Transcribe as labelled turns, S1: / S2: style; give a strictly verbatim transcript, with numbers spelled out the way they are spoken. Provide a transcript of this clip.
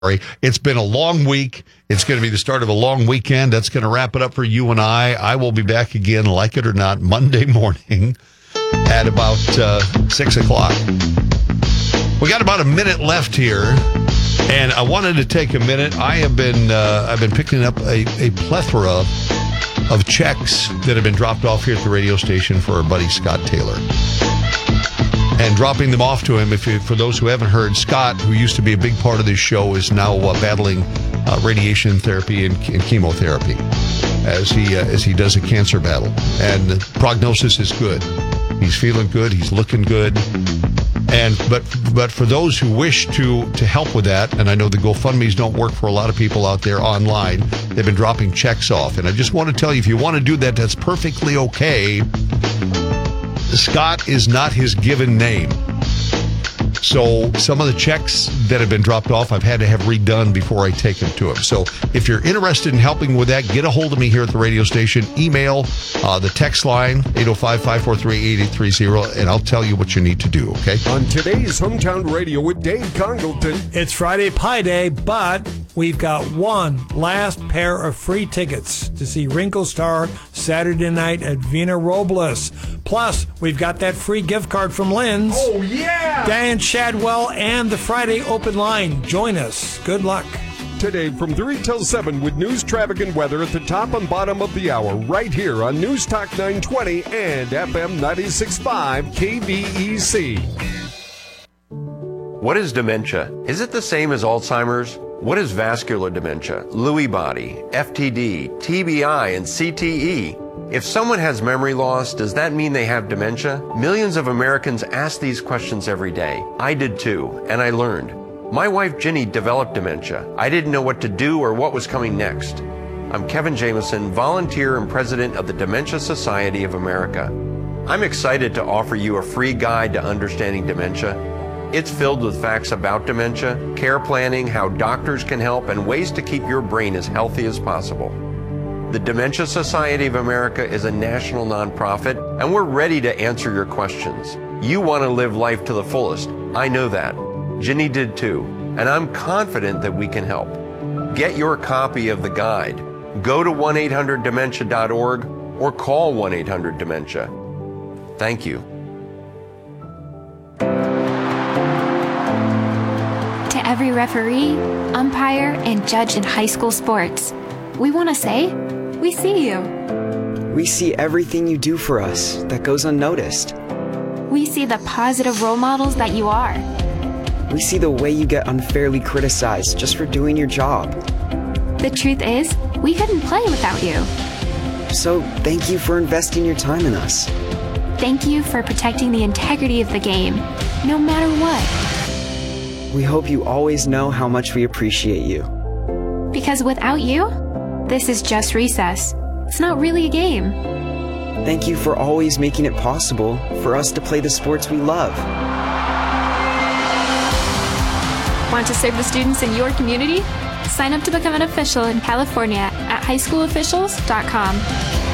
S1: It's been a long week. It's going to be the start of a long weekend. That's going to wrap it up for you and I. I will be back again, like it or not, Monday morning at about uh, six o'clock. We got about a minute left here, and I wanted to take a minute. I have been uh, I've been picking up a, a plethora of checks that have been dropped off here at the radio station for our buddy Scott Taylor. And dropping them off to him. If you, for those who haven't heard, Scott, who used to be a big part of this show, is now uh, battling uh, radiation therapy and, and chemotherapy as he uh, as he does a cancer battle. And the prognosis is good. He's feeling good. He's looking good. And but but for those who wish to to help with that, and I know the GoFundMe's don't work for a lot of people out there online, they've been dropping checks off. And I just want to tell you, if you want to do that, that's perfectly okay. Scott is not his given name. So some of the checks that have been dropped off, I've had to have redone before I take them to him. So if you're interested in helping with that, get a hold of me here at the radio station. Email uh, the text line, eight oh five, five four three, eight eight three zero, and I'll tell you what you need to do, okay?
S2: On today's Hometown Radio with Dave Congleton.
S3: It's Friday Pie Day, but we've got one last pair of free tickets to see Wrinkle Star Saturday night at Vina Robles. Plus, we've got that free gift card from Lynn's.
S2: Oh, yeah!
S3: Dan Shadwell and the Friday Open Line. Join us. Good luck.
S2: Today from three till seven with news, traffic, and weather at the top and bottom of the hour right here on News Talk nine twenty and F M ninety-six point five K V E C.
S4: What is dementia? Is it the same as Alzheimer's? What is vascular dementia, Lewy body, F T D, T B I, and C T E? If someone has memory loss, does that mean they have dementia? Millions of Americans ask these questions every day. I did too, and I learned. My wife Ginny developed dementia. I didn't know what to do or what was coming next. I'm Kevin Jameson, volunteer and president of the Dementia Society of America. I'm excited to offer you a free guide to understanding dementia. It's filled with facts about dementia, care planning, how doctors can help, and ways to keep your brain as healthy as possible. The Dementia Society of America is a national nonprofit, and we're ready to answer your questions. You want to live life to the fullest. I know that. Ginny did too, and I'm confident that we can help. Get your copy of the guide. Go to one eight hundred dementia dot org or call one eight hundred dementia. Thank you.
S5: To every referee, umpire, and judge in high school sports, we want to say, we see you.
S6: We see everything you do for us that goes unnoticed.
S5: We see the positive role models that you are.
S6: We see the way you get unfairly criticized just for doing your job.
S5: The truth is, we couldn't play without you.
S6: So thank you for investing your time in us.
S5: Thank you for protecting the integrity of the game, no matter what.
S6: We hope you always know how much we appreciate you.
S5: Because without you, this is just recess. It's not really a game.
S6: Thank you for always making it possible for us to play the sports we love.
S5: Want to serve the students in your community? Sign up to become an official in California at high school officials dot com.